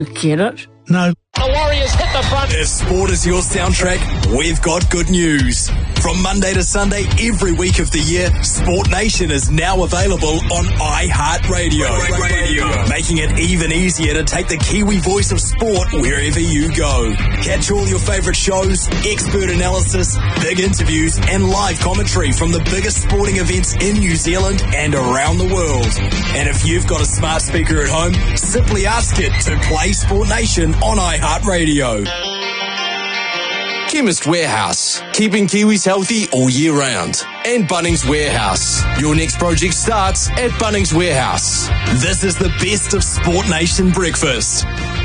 Get it? No. The Warriors hit the front. If sport is your soundtrack, we've got good news. From Monday to Sunday, every week of the year, Sport Nation is now available on iHeartRadio. Making it even easier to take the Kiwi voice of sport wherever you go. Catch all your favourite shows, expert analysis, big interviews, and live commentary from the biggest sporting events in New Zealand and around the world. And if you've got a smart speaker at home, simply ask it to play Sport Nation on iHeartRadio. Chemist Warehouse, keeping Kiwis healthy all year round. And Bunnings Warehouse. Your next project starts at Bunnings Warehouse. This is the best of Sport Nation breakfast.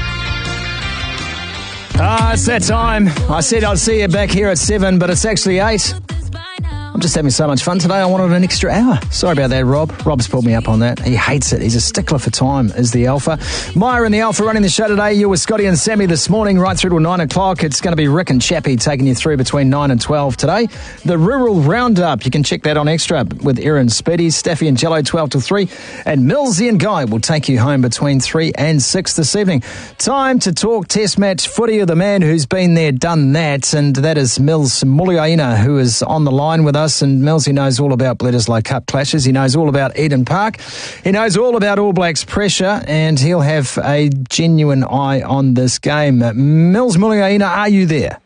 It's that time. I said I'd see you back here at 7, but it's actually 8. I'm just having so much fun today, I wanted an extra hour. Sorry about that, Rob. Rob's pulled me up on that. He hates it. He's a stickler for time, is the Alpha. Maya and the Alpha running the show today. You were Scotty and Sammy this morning, right through till 9 o'clock. It's going to be Rick and Chappie taking you through between 9 and 12 today. The Rural Roundup, you can check that on Extra with Erin Speedy, Staffy and Jello 12 till 3. And Millsy and Guy will take you home between 3 and 6 this evening. Time to talk Test match footy of the man who's been there, done that. And that is Mills Muliaina, who is on the line with us. And Mills, he knows all about Bledisloe Cup clashes. He knows all about Eden Park. He knows all about All Blacks pressure, and he'll have a genuine eye on this game. Mills Muliaina, are you there?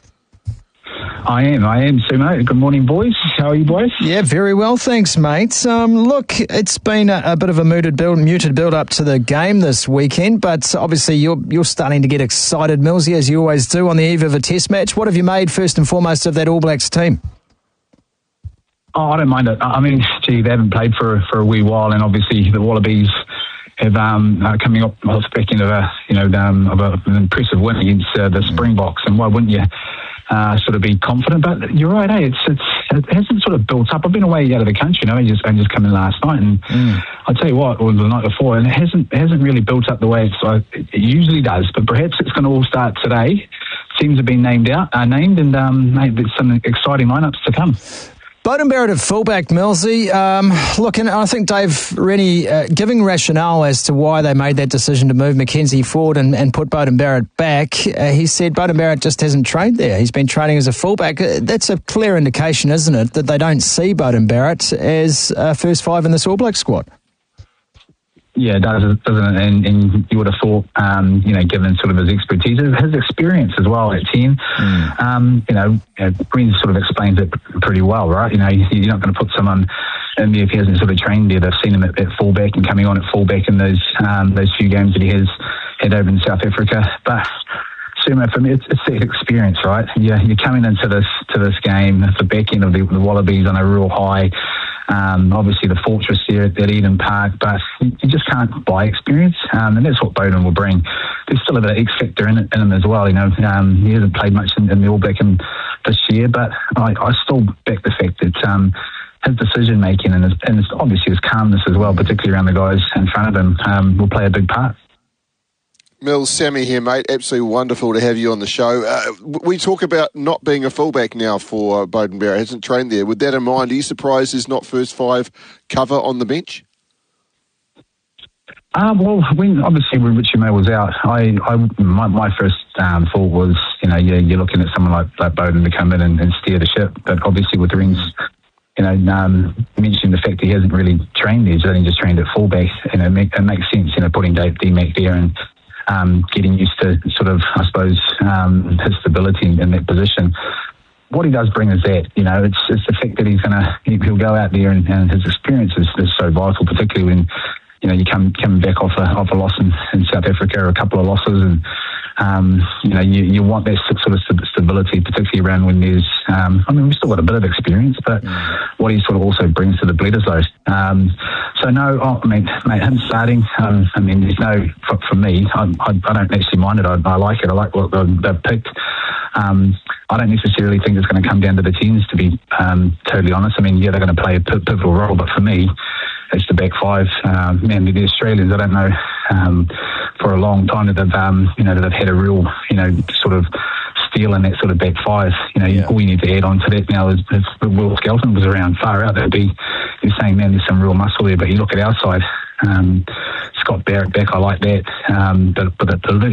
I am, Sumo. Good morning, boys. How are you, boys? Yeah, very well, thanks, mate. Look, it's been a bit of a muted build up to the game this weekend, but obviously you're starting to get excited, Millsy, as you always do on the eve of a Test match. What have you made, first and foremost, of that All Blacks team? Oh, I don't mind it. I mean, gee, they haven't played for a wee while, and obviously the Wallabies have coming up off the back end of an impressive win against the Springboks, and why wouldn't you sort of be confident? But you're right, it hasn't sort of built up. I've been away out of the country, and just come in last night, and I'll tell you what, or the night before, and it hasn't really built up the way it usually does. But perhaps it's going to all start today. Teams have been named, and there's some exciting lineups to come. Beauden Barrett at fullback, Millsy. Look, and I think Dave Rennie giving rationale as to why they made that decision to move Mackenzie forward and put Beauden Barrett back. He said Beauden Barrett just hasn't trained there. He's been training as a fullback. That's a clear indication, isn't it, that they don't see Beauden Barrett as first five in this All Black squad? Yeah, it does, doesn't it? And you would have thought, given sort of his expertise, his experience as well at 10, Green sort of explains it pretty well, right? You're not going to put someone in there if he hasn't sort of trained there. They've seen him at fullback and coming on at fullback in those few games that he has had over in South Africa. But Sumo, for me, it's the experience, right? You're coming into this game at the back end of the Wallabies on a real high. Obviously the fortress there at Eden Park, but you just can't buy experience, and that's what Beauden will bring. There's still a bit of X factor in him as well. He hasn't played much in the All Black this year, but I still back the fact that his decision making and obviously his calmness as well, particularly around the guys in front of him, will play a big part. Mills, Sammy here, mate. Absolutely wonderful to have you on the show. We talk about not being a fullback now for Beauden Barrett. Hasn't trained there. With that in mind, are you surprised there's not first five cover on the bench? When Richie May was out, my first thought was, you're looking at someone like Beauden to come in and steer the ship. But obviously with Rens, mentioning the fact that he hasn't really trained there, he's only just trained at fullback, it makes sense, putting D-Mac there and getting used to sort of, I suppose, his stability in that position. What he does bring is that, it's the fact that he'll go out there and his experience is so vital, particularly when, you come back off a loss in South Africa, or a couple of losses, and you want that sort of stability, particularly around when there's, we've still got a bit of experience, but what he sort of also brings to the Bledisloe. Mate, him starting, there's no, for me, I don't actually mind it. I like it. I like what they've picked. I don't necessarily think it's going to come down to the 10s, to be totally honest. They're going to play a pivotal role, but for me, it's the back five. The Australians, I don't know, for a long time that they've had a real, sort of steal in that sort of back five. All you need to add on to that now is if Will Skelton was around far out, you're saying, man, there's some real muscle there. But you look at our side, Scott Barrett back, I like that. But the